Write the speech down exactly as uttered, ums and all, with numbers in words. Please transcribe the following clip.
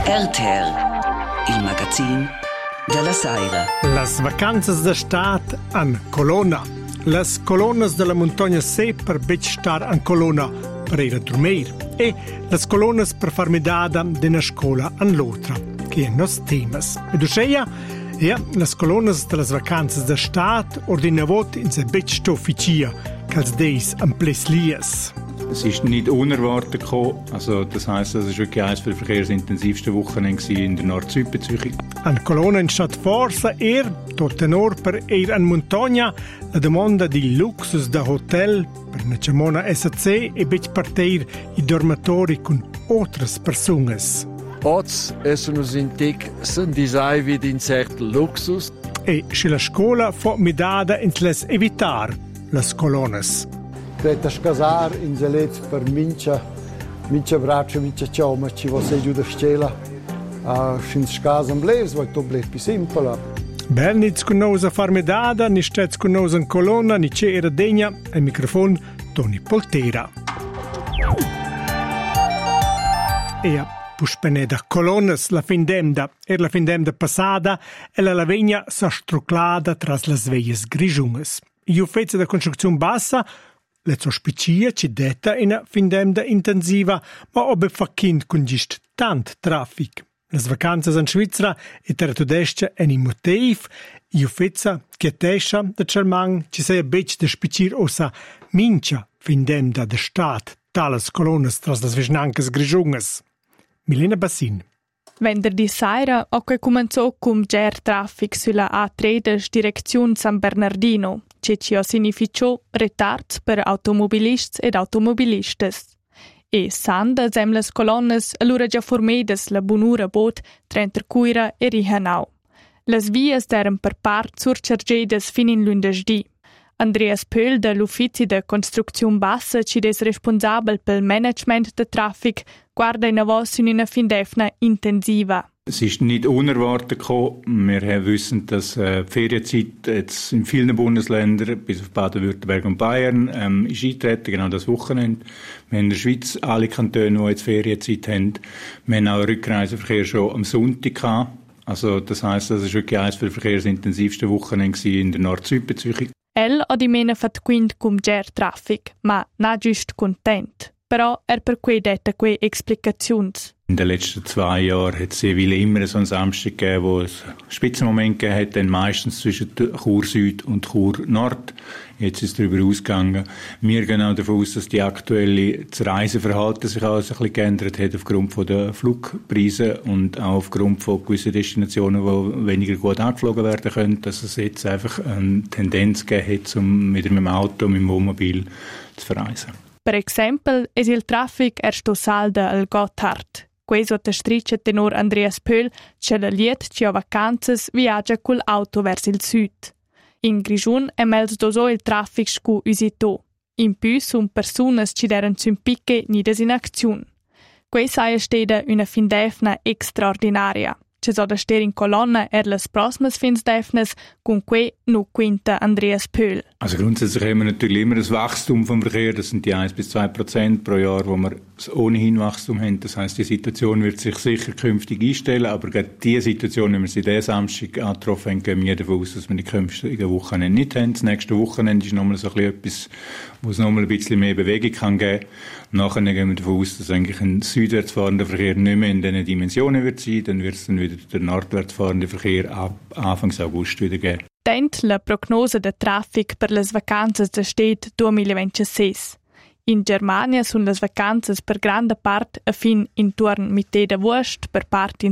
R T R, il magazine della Saira. Las vacanzas d'estat an Colonna. Las colonnas della montagna sé per bec star an Colonna per ir a dormir. E las colonnas per farmi dada d'una scola an l'altra, che è nos temas. Ed usceia, ja, las colonnas de las vacanzas d'estat ordinavot in se bec stofficia, als deis am ples lies. Es ist nicht unerwartet gekommen. Also, das heisst, es war wirklich eines der verkehrsintensivsten Wochenende in der Nord-Süd-Beziehung. An Colonna in Stadt Forza er, tot tenor per ir an montagna, la domanda di luxus da hotel per una Cemona S C e bec parteir i dormitori con otras personas. Oz essen uns in Tic sind disai vid in certo luxus. E se la scola fo midada in les evitar las colonnas. Creta scasar in zelet per mincha, mincha braccia, mincha cioma, ci va se giù da scela. A sin scasa blevs, vai to blev pi simpola. Bel nits con nos a far medada, ni stets con nos in colonna, ni c'è era degna, al microfon Toni Poltera. E a puspeneda colonnas la findemda, er la findemda passada, e la lavegna sa struclada tras las veies grigiungas. Io fezza da construzione bassa, le sospicia ci detta in findemda intensiva, ma obe fa kind con gist tant traffic. Las vacanzas in Svizzera e terra tudestia en in motiv, io fezza che tescia da Cermang ci sei a bec de spicir ossa mincia findemda de stat talas colonnas tras las vesnancas grigiungas. Milena Bassin. Venerdì sera ho che cominciò con ger traffic sulla A tredici direzione San Bernardino, che ci ha significò retards per automobilists ed automobilistes. E sanda sem las colonnas allura già formedas la bunura bot trenter cuira e rihanau. Las vias deran per part surchargedas fin in lundesdì. Andreas Pöhl dall'Uffizi de Construzione Bassa, ci des responsabel pel management de traffic, guarda in avos in una findefna intensiva. Es ist nicht unerwartet gekommen. Wir wissen, dass äh, die Ferienzeit jetzt in vielen Bundesländern, bis auf Baden-Württemberg und Bayern, ähm, ist eingetreten, genau das Wochenende. Wir haben in der Schweiz alle Kantone, die jetzt Ferienzeit haben. Wir haben auch Rückreiseverkehr schon am Sonntag gehabt. Also, das heisst, das war wirklich eines der verkehrsintensivsten Wochenende in der Nord-Süd-Beziehung. El ha di mena fat quint cum ger traffic, ma na giust content. Però er per quei detta quei explicazions. In den letzten zwei Jahren hat es immer so einen Samstag gegeben, wo es Spitzenmoment gegeben hat, dann meistens zwischen Chur Süd und Chur Nord. Jetzt ist es darüber ausgegangen. Wir gehen auch davon aus, dass die aktuelle das Reiseverhalten sich auch ein bisschen geändert hat aufgrund von der Flugpreise und auch aufgrund von gewissen Destinationen, die weniger gut angeflogen werden können, dass es jetzt einfach eine Tendenz gegeben hat, um wieder mit dem Auto, mit dem Wohnmobil zu verreisen. Per esempio, es il traffic er sto salda al Gotthard. Questo testrice tenor Andreas Pöhl, c'è la liet ci ha vacanzas viaggia col auto verso il sud. In Grigiun è mels doso il traffic scu usito. In più sun personas ci deran zum picche nidas in azione. Questa è stata una findefna extraordinaria. Ci sono da stare in colonna er las prossimas Finsdefnes, con que nu quinta Andreas Pöhl. Also grundsätzlich haben wir natürlich immer das Wachstum vom Verkehr, das sind die eins bis zwei Prozent pro Jahr, wo wir ohnehin Wachstum haben. Das heisst, die Situation wird sich sicher künftig einstellen, aber gerade diese Situation, wenn wir sie diesen Samstag angetroffen haben, gehen wir davon aus, dass wir die künftigen Wochenende nicht haben. Das nächste Wochenende ist nochmal so ein bisschen etwas, wo es nochmal ein bisschen mehr Bewegung kann geben. Nachher gehen wir davon aus, dass eigentlich ein südwärts fahrender Verkehr nicht mehr in diesen Dimensionen wird sein, dann wird es dann wieder der nordwärts fahrende Verkehr ab Anfang August wieder geben. Tent la prognosa de traffic per las vacanzas de stet duemilaventisei. In Germania sun las vacanzas per grande part a fin intorn mitè d'agost, per part in